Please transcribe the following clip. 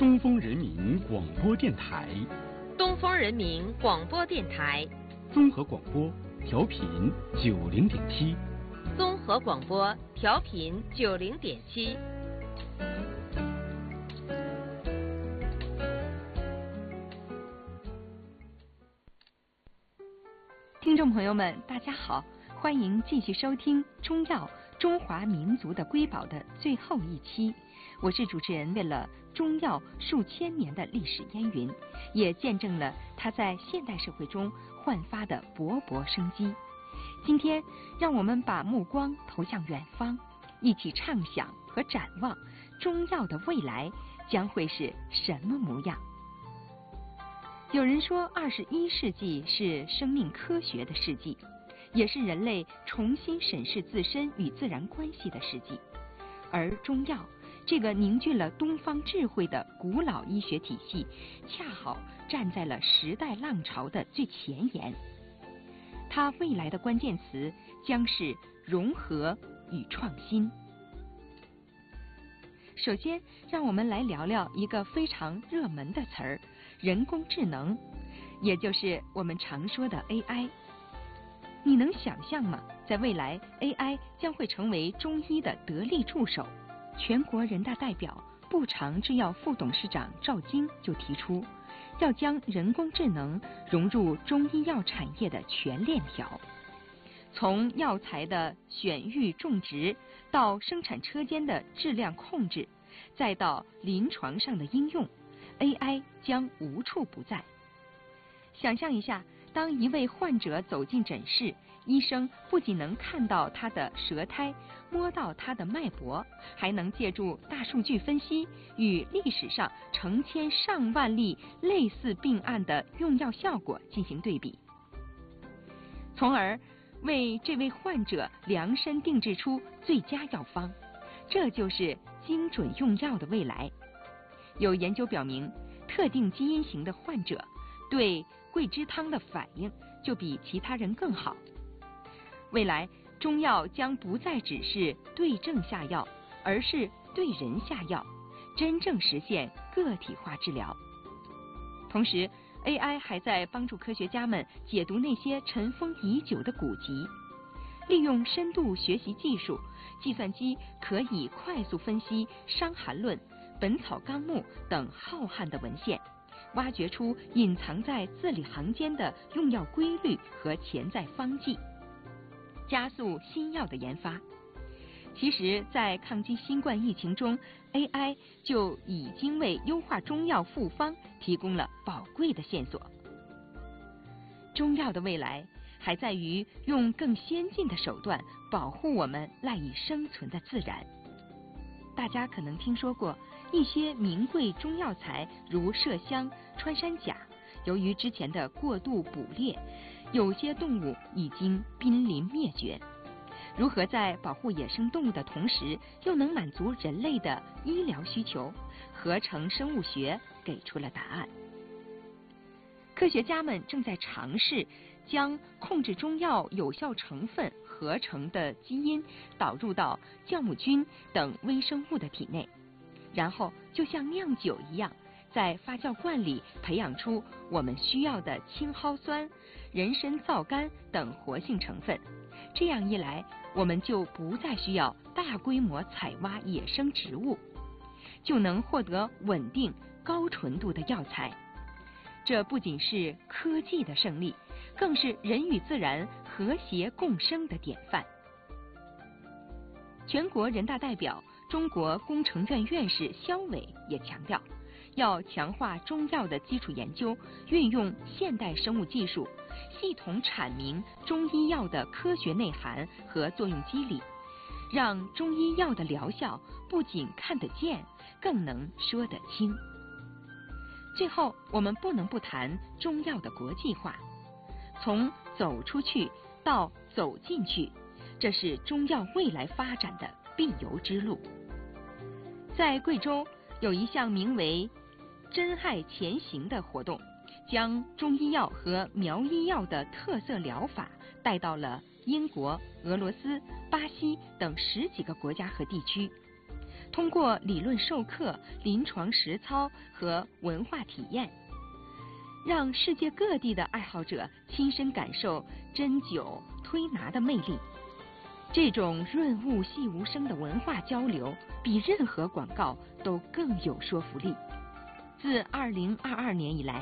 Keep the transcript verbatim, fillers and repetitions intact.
东风人民广播电台， 东风人民广播电台， 综合广播调频九零点七， 综合广播调频九零点七。 听众朋友们，大家好，欢迎继续收听中药中华民族的瑰宝的最后一期。我是主持人，为了中药数千年的历史烟云，也见证了它在现代社会中焕发的勃勃生机。今天，让我们把目光投向远方，一起畅想和展望中药的未来将会是什么模样。有人说，二十一世纪是生命科学的世纪，也是人类重新审视自身与自然关系的世纪。而中药这个凝聚了东方智慧的古老医学体系，恰好站在了时代浪潮的最前沿。它未来的关键词将是融合与创新。首先，让我们来聊聊一个非常热门的词儿——人工智能，也就是我们常说的 A I。你能想象吗？在未来 ，A I 将会成为中医的得力助手。全国人大代表、步长制药副董事长赵晶就提出，要将人工智能融入中医药产业的全链条，从药材的选育种植到生产车间的质量控制，再到临床上的应用， A I 将无处不在。想象一下，当一位患者走进诊室，医生不仅能看到他的舌苔，摸到他的脉搏，还能借助大数据分析与历史上成千上万例类似病案的用药效果进行对比，从而为这位患者量身定制出最佳药方。这就是精准用药的未来。有研究表明，特定基因型的患者对桂枝汤的反应就比其他人更好。未来，中药将不再只是对症下药，而是对人下药，真正实现个体化治疗。同时， A I 还在帮助科学家们解读那些尘封已久的古籍。利用深度学习技术，计算机可以快速分析《伤寒论》《本草纲目》等浩瀚的文献，挖掘出隐藏在字里行间的用药规律和潜在方剂，加速新药的研发。其实，在抗击新冠疫情中， A I 就已经为优化中药复方提供了宝贵的线索。中药的未来还在于用更先进的手段保护我们赖以生存的自然。大家可能听说过一些名贵中药材，如麝香、穿山甲，由于之前的过度捕猎，有些动物已经濒临灭绝。如何在保护野生动物的同时，又能满足人类的医疗需求？合成生物学给出了答案。科学家们正在尝试将控制中药有效成分合成的基因导入到酵母菌等微生物的体内，然后就像酿酒一样，在发酵罐里培养出我们需要的青蒿酸、人参皂苷等活性成分。这样一来，我们就不再需要大规模采挖野生植物，就能获得稳定、高纯度的药材。这不仅是科技的胜利，更是人与自然和谐共生的典范。全国人大代表、中国工程院院士肖伟也强调，要强化中药的基础研究，运用现代生物技术，系统阐明中医药的科学内涵和作用机理，让中医药的疗效不仅看得见，更能说得清。最后，我们不能不谈中药的国际化。从走出去到走进去，这是中药未来发展的必由之路。在贵州有一项名为“珍爱前行”的活动，将中医药和苗医药的特色疗法带到了英国、俄罗斯、巴西等十几个国家和地区。 通过理论授课、临床实操和文化体验，让世界各地的爱好者亲身感受针灸、推拿的魅力。这种润物细无声的文化交流，比任何广告都更有说服力。自二零二二年以来，